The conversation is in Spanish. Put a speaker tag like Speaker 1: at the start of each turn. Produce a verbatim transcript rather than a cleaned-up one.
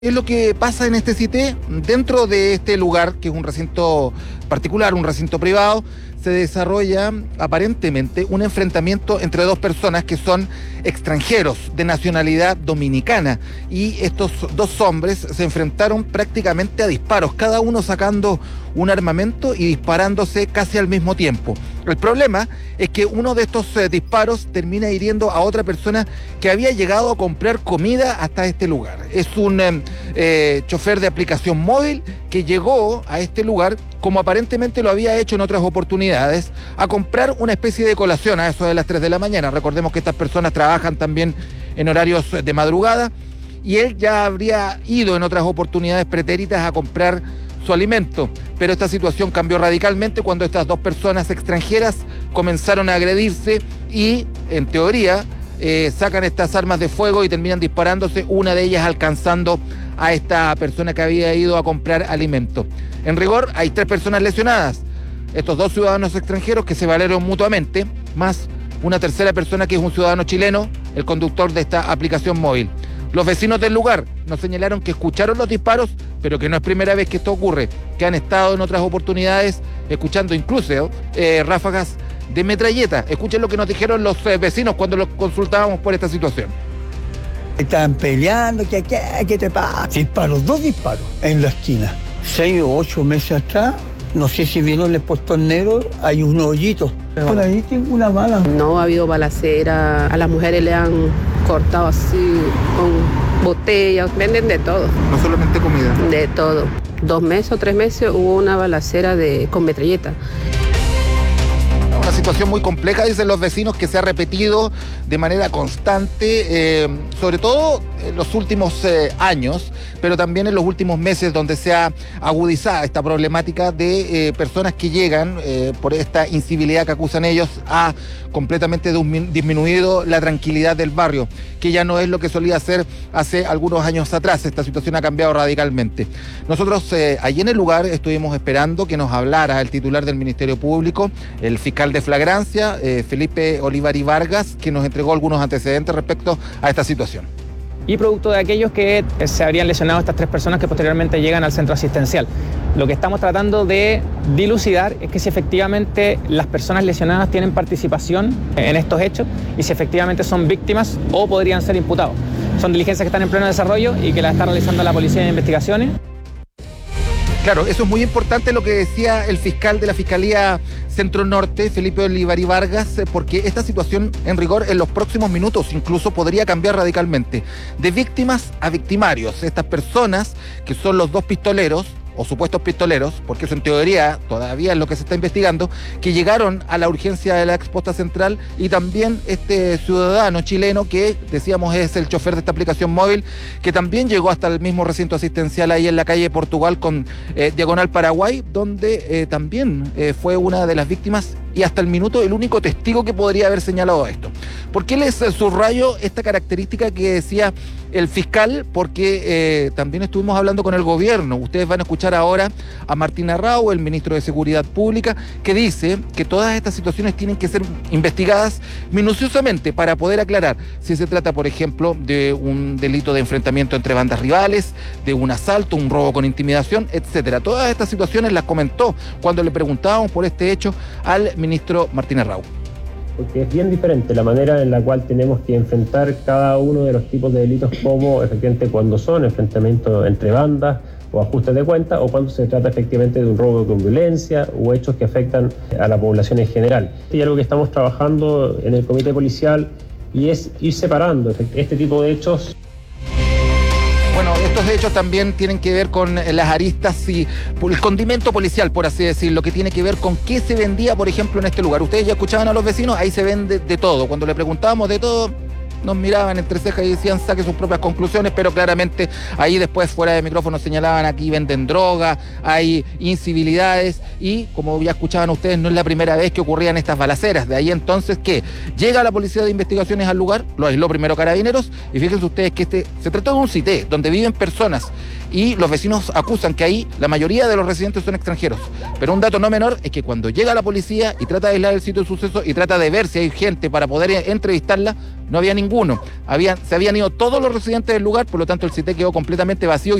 Speaker 1: Es lo que pasa en este sitio. Dentro de este lugar, que es un recinto particular, un recinto privado, se desarrolla aparentemente un enfrentamiento entre dos personas que son extranjeros de nacionalidad dominicana, y estos dos hombres se enfrentaron prácticamente a disparos, cada uno sacando un armamento y disparándose casi al mismo tiempo. El problema es que uno de estos eh, disparos termina hiriendo a otra persona que había llegado a comprar comida hasta este lugar. Es un eh, eh, chofer de aplicación móvil que llegó a este lugar, como aparentemente lo había hecho en otras oportunidades, a comprar una especie de colación a eso de las tres de la mañana. Recordemos que estas personas trabajan también en horarios de madrugada, y él ya habría ido en otras oportunidades pretéritas a comprar su alimento, pero esta situación cambió radicalmente cuando estas dos personas extranjeras comenzaron a agredirse y, en teoría, eh, sacan estas armas de fuego y terminan disparándose, una de ellas alcanzando a esta persona que había ido a comprar alimento. En rigor, hay tres personas lesionadas, estos dos ciudadanos extranjeros que se valieron mutuamente, más una tercera persona que es un ciudadano chileno, el conductor de esta aplicación móvil. Los vecinos del lugar nos señalaron que escucharon los disparos, pero que no es primera vez que esto ocurre, que han estado en otras oportunidades escuchando incluso eh, ráfagas de metralleta. Escuchen lo que nos dijeron los eh, vecinos cuando los consultábamos por esta situación.
Speaker 2: Estaban peleando, ¿qué, qué, qué te pasa? Disparos, dos disparos en la esquina. Seis o ocho meses atrás, no sé si vieron el portón negro, hay un hoyito. Por ahí tengo una bala.
Speaker 3: No ha habido balacera, a las mujeres le han cortado así con botellas, venden de todo.
Speaker 1: No solamente comida.
Speaker 3: De todo. Dos meses o tres meses hubo una balacera de, con metralleta.
Speaker 1: Una situación muy compleja, dicen los vecinos, que se ha repetido de manera constante, eh, sobre todo en los últimos eh, años, pero también en los últimos meses, donde se ha agudizado esta problemática de eh, personas que llegan eh, por esta incivilidad que acusan ellos, a completamente disminuido la tranquilidad del barrio, que ya no es lo que solía ser hace algunos años atrás. Esta situación ha cambiado radicalmente. Nosotros eh, allí en el lugar estuvimos esperando que nos hablara el titular del Ministerio Público, el fiscal de flagrancia, eh, Felipe Olivari Vargas, que nos entregó algunos antecedentes respecto a esta situación.
Speaker 4: Y producto de aquellos que se habrían lesionado estas tres personas que posteriormente llegan al centro asistencial. Lo que estamos tratando de dilucidar es que si efectivamente las personas lesionadas tienen participación en estos hechos y si efectivamente son víctimas o podrían ser imputados. Son diligencias que están en pleno desarrollo y que las está realizando la Policía de Investigaciones.
Speaker 1: Claro, eso es muy importante lo que decía el fiscal de la Fiscalía Centro Norte, Felipe Olivari Vargas, porque esta situación, en rigor, en los próximos minutos incluso podría cambiar radicalmente. De víctimas a victimarios, estas personas que son los dos pistoleros, o supuestos pistoleros, porque eso en teoría todavía es lo que se está investigando, que llegaron a la urgencia de la exposta central, y también este ciudadano chileno que, decíamos, es el chofer de esta aplicación móvil, que también llegó hasta el mismo recinto asistencial ahí en la calle Portugal con eh, Diagonal Paraguay, donde eh, también eh, fue una de las víctimas y hasta el minuto el único testigo que podría haber señalado esto. ¿Por qué les subrayo esta característica que decía el fiscal? Porque eh, también estuvimos hablando con el gobierno. Ustedes van a escuchar ahora a Martín Arrau, el ministro de Seguridad Pública, que dice que todas estas situaciones tienen que ser investigadas minuciosamente para poder aclarar si se trata, por ejemplo, de un delito de enfrentamiento entre bandas rivales, de un asalto, un robo con intimidación, etcétera. Todas estas situaciones las comentó cuando le preguntábamos por este hecho al ministro Martín Arrau.
Speaker 5: Porque es bien diferente la manera en la cual tenemos que enfrentar cada uno de los tipos de delitos, como efectivamente cuando son enfrentamientos entre bandas o ajustes de cuentas, o cuando se trata efectivamente de un robo con violencia o hechos que afectan a la población en general. Y algo que estamos trabajando en el comité policial y es ir separando este tipo de hechos.
Speaker 1: Bueno, estos hechos también tienen que ver con las aristas y el condimento policial, por así decirlo, que tiene que ver con qué se vendía, por ejemplo, en este lugar. Ustedes ya escuchaban a los vecinos, ahí se vende de todo. Cuando le preguntábamos de todo, nos miraban entre cejas y decían saque sus propias conclusiones, pero claramente ahí después fuera de micrófono señalaban aquí venden droga, hay incivilidades, y como ya escuchaban ustedes, no es la primera vez que ocurrían estas balaceras. De ahí entonces que llega la Policía de Investigaciones al lugar, lo aisló primero Carabineros, y fíjense ustedes que este se trató de un cité donde viven personas, y los vecinos acusan que ahí la mayoría de los residentes son extranjeros. Pero un dato no menor es que cuando llega la policía y trata de aislar el sitio de suceso y trata de ver si hay gente para poder entrevistarla, no había ninguno. Habían, se habían ido todos los residentes del lugar, por lo tanto el C I T E quedó completamente vacío.